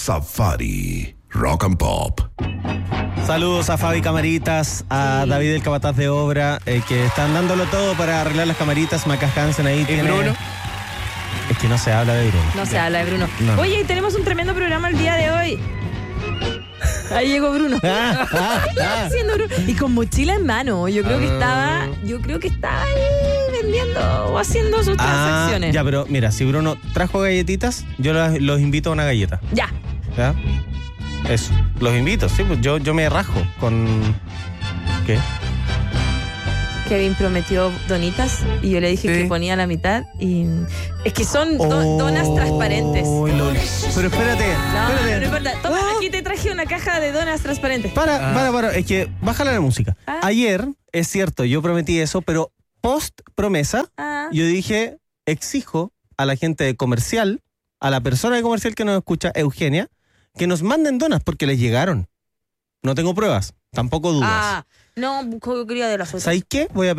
Safari Rock and Pop. Saludos a Fabi Camaritas, a David el Capataz de Obra, que están dándolo todo para arreglar las camaritas. Macas Hansen ahí tiene... Bruno? Es que no se habla de Bruno. No se habla de Bruno. No. Oye, y tenemos un tremendo programa el día de hoy. Ahí llegó Bruno. Haciendo Bruno. Y con mochila en mano. Yo creo que estaba ahí vendiendo o haciendo sus transacciones. Ya, pero mira, si Bruno trajo galletitas, yo los invito a una galleta. Ya. ¿Ya? Eso. Los invito, sí, pues yo me rajo con... ¿Qué? Kevin prometió donitas y yo le dije que ponía la mitad y... Es que son donas transparentes. Pero espérate. No importa. Toma, aquí te traje una caja de donas transparentes. Para. Es que bájale la música. Ayer, es cierto, yo prometí eso, pero post promesa, yo dije, exijo a la gente de comercial, a la persona de comercial que nos escucha, Eugenia, que nos manden donas porque les llegaron. No tengo pruebas, tampoco dudas. No, quería de las otras. ¿Sabéis qué? Voy a